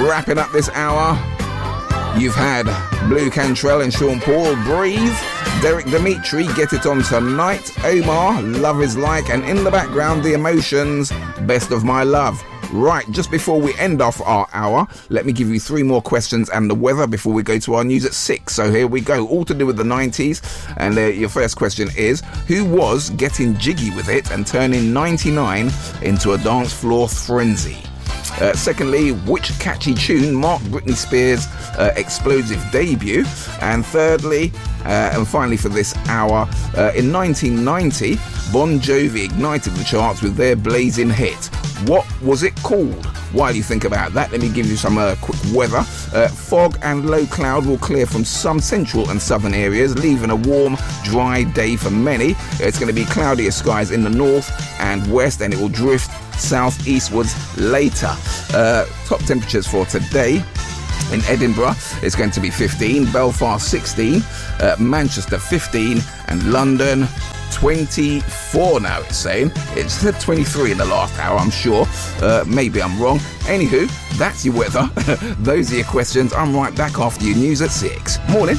Wrapping up this hour, you've had Blue Cantrell and Sean Paul, Breathe. Derek Dimitri, Get It On Tonight. Omar, Love Is Like. And in the background, The Emotions, Best of My Love. Right, just before we end off our hour, let me give you 3 more questions and the weather before we go to our news at 6. So here we go, all to do with the 90s. And your first question is, who was getting jiggy with it and turning 99 into a dance floor frenzy? Secondly, which catchy tune marked Britney Spears' explosive debut? And thirdly, and finally for this hour, in 1990, Bon Jovi ignited the charts with their blazing hit. What was it called? While you think about that, let me give you some quick weather. Fog and low cloud will clear from some central and southern areas, leaving a warm, dry day for many. It's going to be cloudier skies in the north and west, and it will drift southeastwards later. Top temperatures for today. In Edinburgh, it's going to be 15, Belfast 16, Manchester 15, and London 24 now, it's saying. It said 23 in the last hour, I'm sure. Maybe I'm wrong. Anywho, that's your weather. Those are your questions. I'm right back after your news at 6. Morning.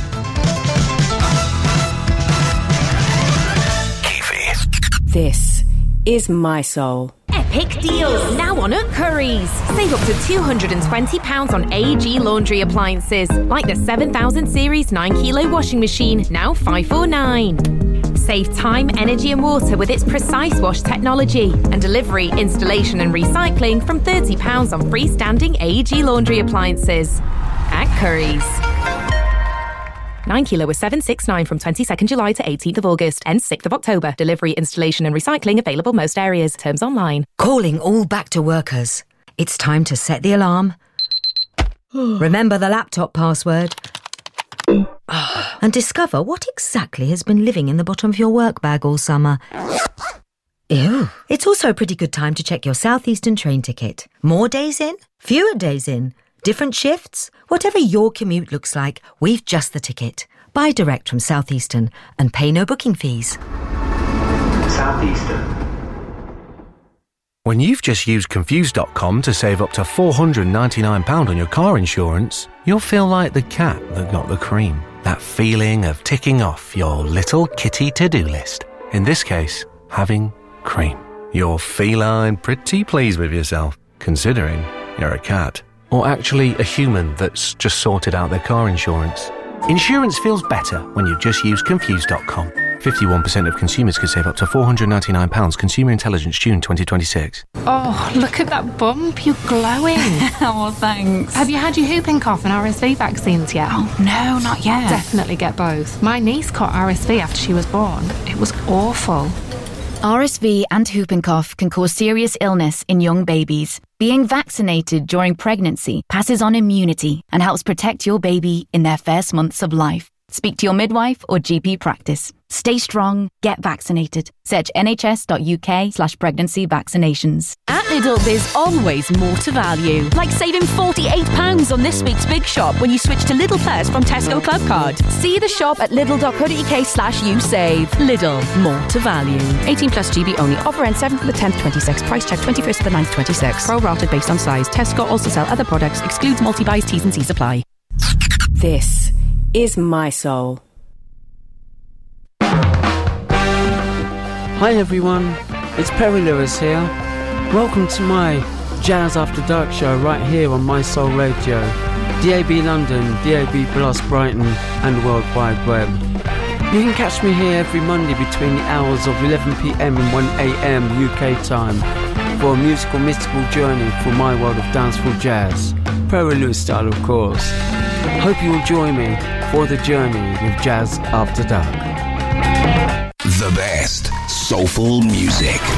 This is My Soul. Epic deals now on at Currys. Save up to £220 on AEG laundry appliances, like the 7000 series 9 kilo washing machine, now $549. Save time, energy and water with its Precise Wash technology, and delivery, installation and recycling from £30 on freestanding AEG laundry appliances. At Currys. 9 kilo was $769 from 22nd July to 18th of August. Ends 6th of October. Delivery, installation and recycling available most areas. Terms online. Calling all back to workers. It's time to set the alarm. Remember the laptop password. And discover what exactly has been living in the bottom of your work bag all summer. Ew. It's also a pretty good time to check your Southeastern train ticket. More days in? Fewer days in? Different shifts? Whatever your commute looks like, we've just the ticket. Buy direct from Southeastern and pay no booking fees. Southeastern. When you've just used Confused.com to save up to £499 on your car insurance, you'll feel like the cat that got the cream. That feeling of ticking off your little kitty to-do list. In this case, having cream. You're feline pretty pleased with yourself, considering you're a cat. Or actually a human that's just sorted out their car insurance. Insurance feels better when you just use Confused.com. 51% of consumers could save up to £499. Consumer Intelligence, June 2026. Oh, look at that bump. You're glowing. Oh, thanks. Have you had your whooping cough and RSV vaccines yet? Oh, no, not yet. Definitely get both. My niece caught RSV after she was born. It was awful. RSV and whooping cough can cause serious illness in young babies. Being vaccinated during pregnancy passes on immunity and helps protect your baby in their first months of life. Speak to your midwife or GP practice. Stay strong, get vaccinated. Search nhs.uk/pregnancy vaccinations. At Lidl, there's always more to value. Like saving £48 on this week's Big Shop when you switch to Lidl Plus from Tesco Club Card. See the shop at lidl.co.uk/usave. Lidl, more to value. 18 plus GB only. Offer ends 7th of the 10th, 26. Price check 21st of the 9th, 26. Pro-rated based on size. Tesco also sell other products. Excludes multi-buys, T's and C's apply. This is My Soul. Hi everyone, it's Perry Lewis here. Welcome to my Jazz After Dark show right here on My Soul Radio, DAB London, DAB Plus Brighton and World Wide Web. You can catch me here every Monday between the hours of 11pm and 1am UK time for a musical mystical journey through my world of dancehall jazz, Perry Lewis style of course. Hope you will join me for the journey with Jazz After Dark. The best soulful music.